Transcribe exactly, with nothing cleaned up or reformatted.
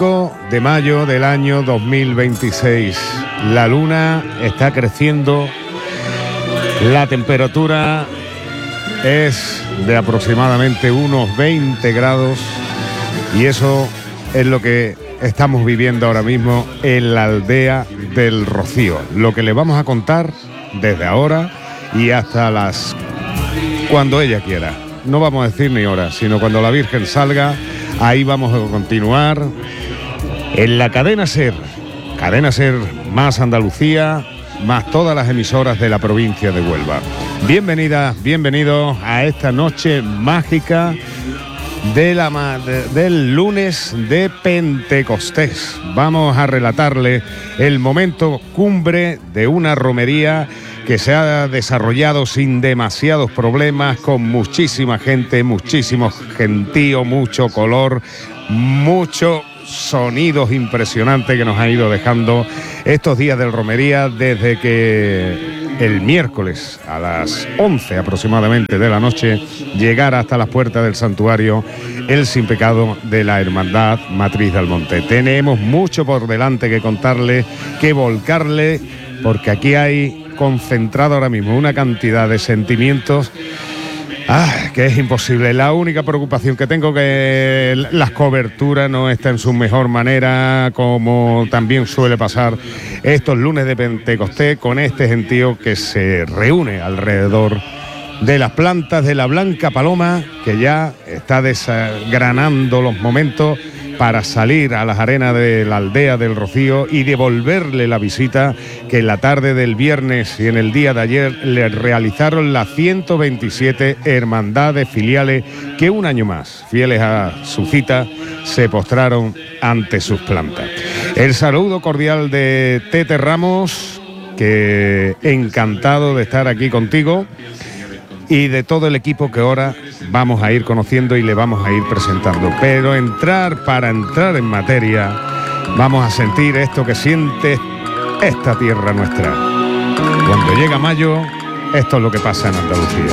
cinco de mayo del año dos mil veintiséis. La luna está creciendo, la temperatura es de aproximadamente unos veinte grados y eso es lo que estamos viviendo ahora mismo en la aldea del Rocío. Lo que le vamos a contar desde ahora y hasta las... cuando ella quiera. No vamos a decir ni hora, sino cuando la Virgen salga, ahí vamos a continuar en la cadena SER. Cadena SER más Andalucía, más todas las emisoras de la provincia de Huelva. Bienvenidas, bienvenidos a esta noche mágica de la, de, del lunes de Pentecostés. Vamos a relatarle el momento cumbre de una romería que se ha desarrollado sin demasiados problemas, con muchísima gente, muchísimo gentío, mucho color, mucho sonidos impresionantes que nos han ido dejando estos días del romería, desde que el miércoles a las once aproximadamente de la noche llegara hasta las puertas del santuario el sin pecado de la Hermandad Matriz del Monte. Tenemos mucho por delante que contarle, que volcarle, porque aquí hay concentrado ahora mismo una cantidad de sentimientos ah, que es imposible. La única preocupación que tengo, que las coberturas no están en su mejor manera, como también suele pasar estos lunes de Pentecostés, con este gentío que se reúne alrededor de las plantas de la Blanca Paloma, que ya está desgranando los momentos para salir a las arenas de la aldea del Rocío y devolverle la visita que en la tarde del viernes y en el día de ayer le realizaron las ciento veintisiete hermandades filiales que un año más, fieles a su cita, se postraron ante sus plantas. El saludo cordial de Tete Ramos, que encantado de estar aquí contigo, y de todo el equipo que ahora vamos a ir conociendo y le vamos a ir presentando. Pero entrar, para entrar en materia, vamos a sentir esto que siente esta tierra nuestra. Cuando llega mayo, esto es lo que pasa en Andalucía.